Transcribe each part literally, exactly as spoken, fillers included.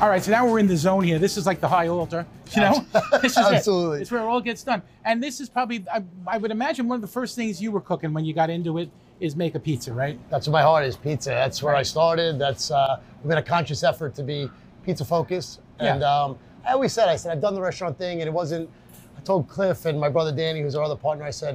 All right, so now we're in the zone here. This is like the high altar, you know? This is Absolutely. it. It's where it all gets done. And this is probably, I, I would imagine one of the first things you were cooking when you got into it is make a pizza, right? That's what my heart is, pizza. That's where I started. That's uh, been a conscious effort to be pizza focused. Yeah. And um, I always said, I said, I've done the restaurant thing, and it wasn't, I told Cliff and my brother Danny, who's our other partner, I said,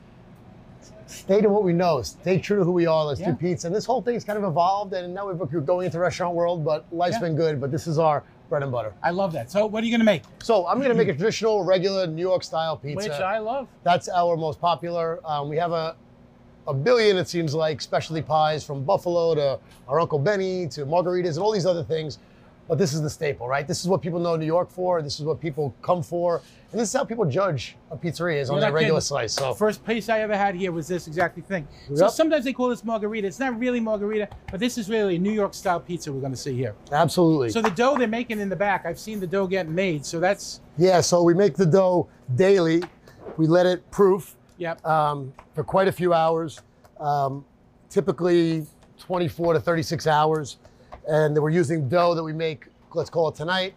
stay to what we know, stay true to who we are, let's Yeah. do pizza. And this whole thing's kind of evolved, and now we're going into the restaurant world, but life's Yeah. been good, but this is our bread and butter. I love that. So what are you gonna make? So I'm gonna make a traditional, regular New York style pizza. Which I love. That's our most popular. Um, we have a, a billion, it seems like, specialty pies from Buffalo to our Uncle Benny to margaritas and all these other things. But this is the staple, right? This is what people know New York for. This is what people come for. And this is how people judge a pizzeria is on You're their not regular kidding. slice. So First place I ever had here was this exact thing. So Yep. sometimes they call this margarita. It's not really margarita, but this is really a New York style pizza we're gonna see here. absolutely. So the dough they're making in the back, I've seen the dough getting made. So that's, Yeah, so we make the dough daily. We let it proof yep. um, for quite a few hours, um, typically twenty-four to thirty-six hours. And we're using dough that we make, let's call it tonight,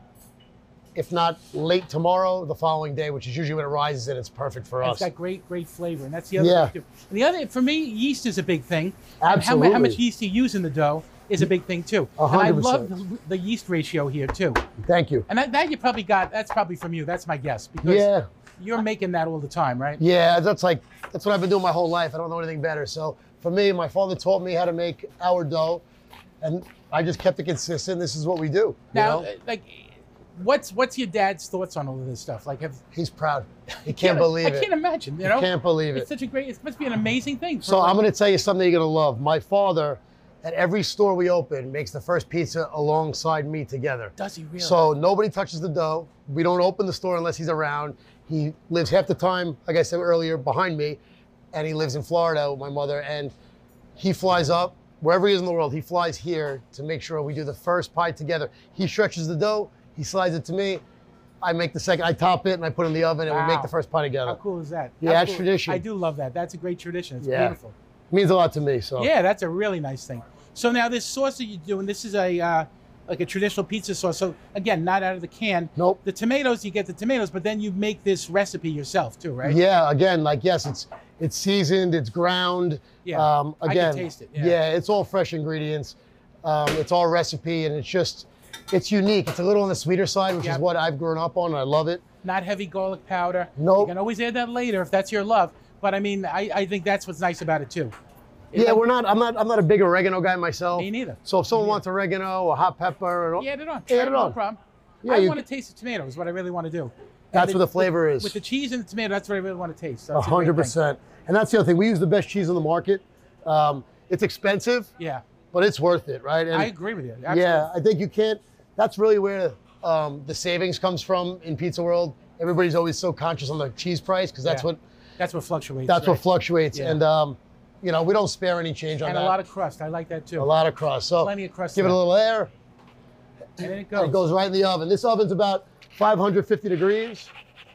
if not late tomorrow, the following day, which is usually when it rises and it's perfect for And us. it's got great, great flavor. And that's the other Yeah. thing too. And the other, for me, yeast is a big thing. And Absolutely. how, mu- how much yeast you use in the dough is a big thing too. A And I hundred love percent. the, the yeast ratio here too. Thank you. And that, that you probably got, that's probably from you. That's my guess. Because Yeah. you're making that all the time, right? Yeah, that's like, that's what I've been doing my whole life. I don't know anything better. So for me, my father taught me how to make our dough, and I just kept it consistent. This is what we do. You Now, know? uh, like, what's what's your dad's thoughts on all of this stuff? Like, have He's proud. He can't believe I it. can't imagine. You know, Can't believe it's it. such a great. It must be an amazing thing. For So like, I'm going to tell you something you're going to love. My father, at every store we open, makes the first pizza alongside me together. Does he really? So nobody touches the dough. We don't open the store unless he's around. He lives half the time, like I said earlier, behind me, and he lives in Florida with my mother. And he flies up wherever he is in the world. He flies here to make sure we do the first pie together. He stretches the dough. He slides it to me. I make the second. I top it and I put it in the oven, and we make Wow. the first pie together. How cool is that? Yeah, How that's cool- tradition. I do love that. That's a great tradition. It's Yeah. beautiful. It means a lot to me. So Yeah, that's a really nice thing. So now this sauce that you're doing, this is a uh, like a traditional pizza sauce. So again, not out of the can. Nope. The tomatoes, you get the tomatoes, but then you make this recipe yourself too, right? Yeah, again, like yes, it's it's seasoned, it's ground. Yeah, Um, I can again, taste it, yeah. it's all fresh ingredients. Um, it's all recipe, and it's just it's unique. It's a little on the sweeter side, which Yep. is what I've grown up on, and I love it. Not heavy garlic powder. Nope. You can always add that later if that's your love. But I mean, I, I think that's what's nice about it too. It- Yeah, we're not. I'm not. I'm not a big oregano guy myself. Me neither. So if someone wants oregano or hot pepper, or, Yeah, add it on. add it no on. problem. Yeah, I you- want to taste the tomato is what I really want to do. And That's what the flavor with, is. With the cheese and the tomato, that's what I really want to taste. So A that's a great hundred thing. percent. And that's the other thing. We use the best cheese on the market. Um, it's expensive, Yeah, but it's worth it, right? And I agree with you. Absolutely. yeah, I think you can't. That's really where um, the savings comes from in pizza world. Everybody's always so conscious on the cheese price because that's Yeah. what That's what fluctuates. that's right? what fluctuates. Yeah. And um, you know, we don't spare any change on And that. a lot of crust. I like that too. a lot of crust. So Plenty of crust give it in a it. little air. And then it and goes. It goes right in the oven. This oven's about five hundred fifty degrees,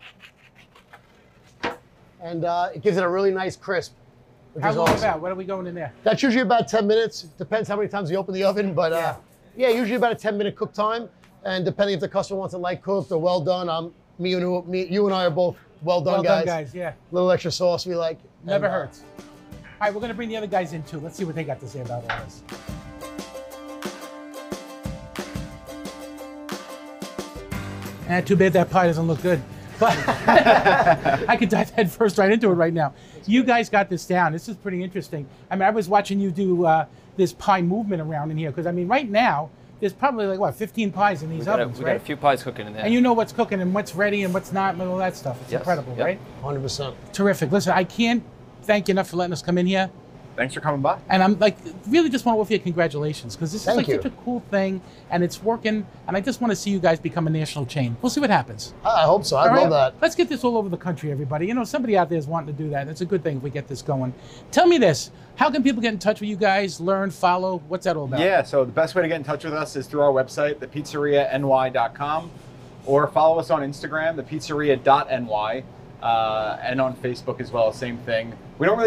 and uh, it gives it a really nice crisp. Which How is long awesome. about? What are we going in there? That's usually about ten minutes. Depends how many times you open the oven, but uh, yeah, usually about a ten minute cook time. And depending if the customer wants it light cooked or well done, um, me and me, you and I are both well done Well guys. done, guys. Yeah, A little extra sauce we like. never And, uh, hurts. All right, we're gonna bring the other guys in too. Let's see what they got to say about all this. And too bad that pie doesn't look good. But I could dive head first right into it right now. You guys got this down. This is pretty interesting. I mean, I was watching you do uh, this pie movement around in here because I mean, right now there's probably like what, fifteen pies in these We got, a, ovens, we right? got a few pies cooking in there. And you know what's cooking and what's ready and what's not and all that stuff. It's Yes, incredible, yep. right? one hundred percent. Terrific. Listen, I can't thank you enough for letting us come in here. Thanks for coming by. And I'm like, really just want to offer you congratulations because this is Thank like you. such a cool thing and it's working. And I just want to see you guys become a national chain. We'll see what happens. I hope so. I All love right? that. Let's get this all over the country, everybody. You know, somebody out there is wanting to do that. It's a good thing if we get this going. Tell me this. How can people get in touch with you guys, learn, follow? What's that all about? Yeah, so the best way to get in touch with us is through our website, the pizzeria N Y dot com, or follow us on Instagram, the pizzeria dot N Y, uh, and on Facebook as well, same thing. We don't really